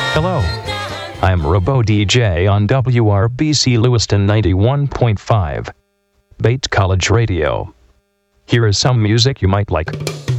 Hello, I'm Robo DJ on WRBC Lewiston 91.5, Bates College Radio. Here is some music you might like.